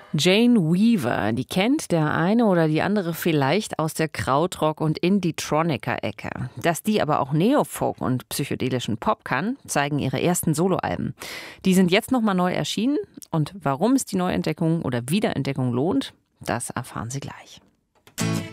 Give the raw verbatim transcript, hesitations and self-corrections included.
Jane Weaver, die kennt der eine oder die andere vielleicht aus der Krautrock- und Indie-Tronica-Ecke. Dass die aber auch Neofolk und psychedelischen Pop kann, zeigen ihre ersten Soloalben. Die sind jetzt nochmal neu erschienen und warum es die Neuentdeckung oder Wiederentdeckung lohnt, das erfahren Sie gleich.